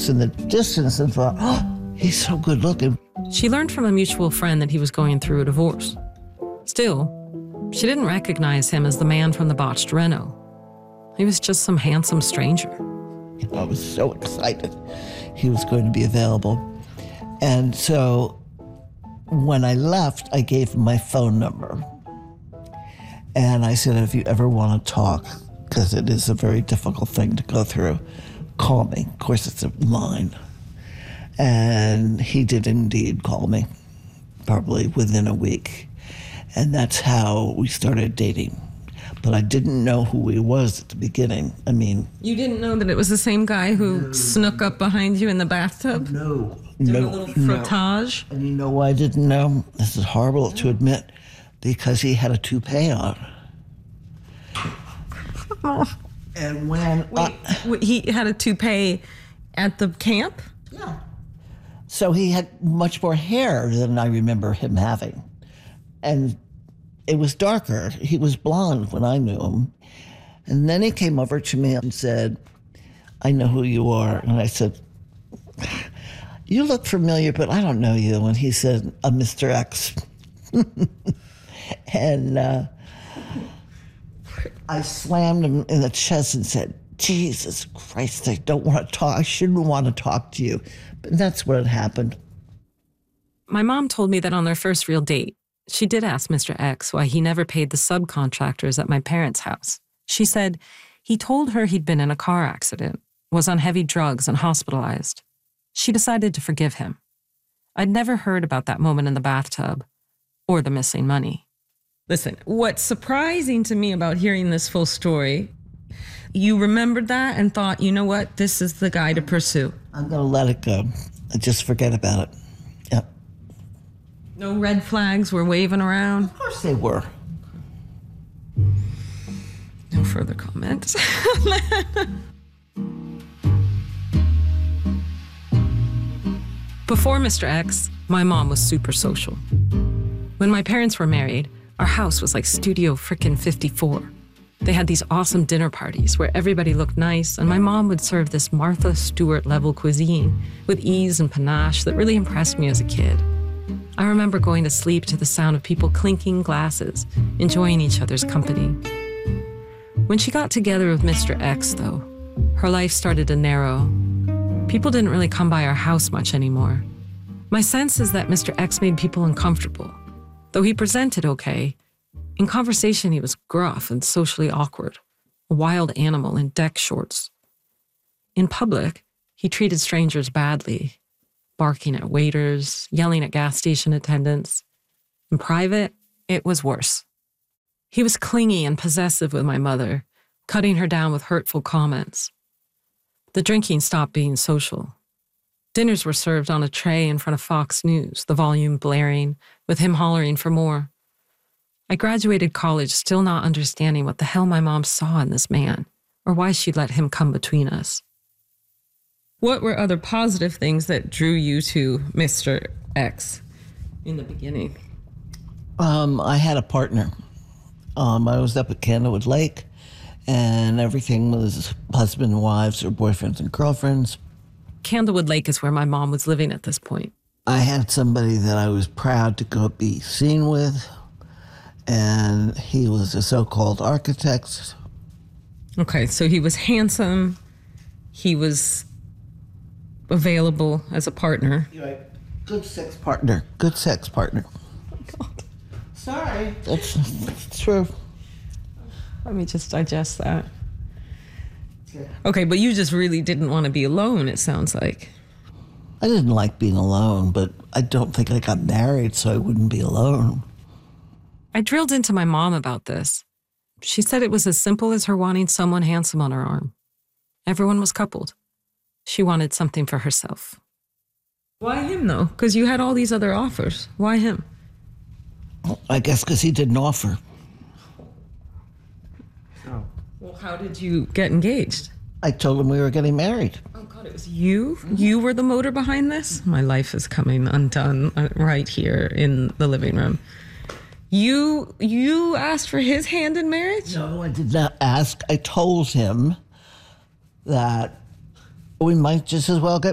X in the distance and thought, oh, he's so good looking. She learned from a mutual friend that he was going through a divorce. Still, she didn't recognize him as the man from the botched Renault. He was just some handsome stranger. I was so excited he was going to be available. And so when I left, I gave him my phone number. And I said, if you ever want to talk, because it is a very difficult thing to go through, call me. Of course, it's a line. And he did indeed call me, probably within a week. And that's how we started dating. But I didn't know who he was at the beginning. I mean... You didn't know that it was the same guy who snuck up behind you in the bathtub? No. Doing a little frottage? And you know why I didn't know? This is horrible to admit. Because he had a toupee on. Oh. And when... Wait, he had a toupee at the camp? Yeah. So he had much more hair than I remember him having. And it was darker. He was blonde when I knew him. And then he came over to me and said, I know who you are. And I said, you look familiar, but I don't know you. And he said, I'm Mr. X. And I slammed him in the chest and said, Jesus Christ, I don't want to talk. I shouldn't want to talk to you. But that's what had happened. My mom told me that on their first real date, she did ask Mr. X why he never paid the subcontractors at my parents' house. She said he told her he'd been in a car accident, was on heavy drugs and hospitalized. She decided to forgive him. I'd never heard about that moment in the bathtub or the missing money. Listen, what's surprising to me about hearing this full story, you remembered that and thought, you know what, this is the guy to pursue. I'm going to let it go and just forget about it. Yep. No red flags were waving around? Of course they were. No further comments. Before Mr. X, my mom was super social. When my parents were married, our house was like Studio frickin' 54. They had these awesome dinner parties where everybody looked nice, and my mom would serve this Martha Stewart-level cuisine with ease and panache that really impressed me as a kid. I remember going to sleep to the sound of people clinking glasses, enjoying each other's company. When she got together with Mr. X, though, her life started to narrow. People didn't really come by our house much anymore. My sense is that Mr. X made people uncomfortable. Though he presented okay, in conversation he was gruff and socially awkward, a wild animal in deck shorts. In public, he treated strangers badly, barking at waiters, yelling at gas station attendants. In private, it was worse. He was clingy and possessive with my mother, cutting her down with hurtful comments. The drinking stopped being social. Dinners were served on a tray in front of Fox News, the volume blaring, with him hollering for more. I graduated college still not understanding what the hell my mom saw in this man, or why she let him come between us. What were other positive things that drew you to Mr. X in the beginning? I had a partner. I was up at Candlewood Lake, and everything was husband and wives or boyfriends and girlfriends. Candlewood Lake is where my mom was living at this point. I had somebody that I was proud to go be seen with, and he was a so-called architect. Okay, so he was handsome. He was available as a partner. You're right. Good sex partner. Good sex partner. Oh, God. Sorry. That's true. Let me just digest that. Okay, but you just really didn't want to be alone, it sounds like. I didn't like being alone, but I don't think I got married so I wouldn't be alone. I drilled into my mom about this. She said it was as simple as her wanting someone handsome on her arm. Everyone was coupled. She wanted something for herself. Why him, though? Because you had all these other offers. Why him? I guess because he didn't offer. Oh. Well, how did you get engaged? I told him we were getting married. Oh, God, it was you? You were the motor behind this? My life is coming undone right here in the living room. You asked for his hand in marriage? No, I did not ask. I told him that we might just as well get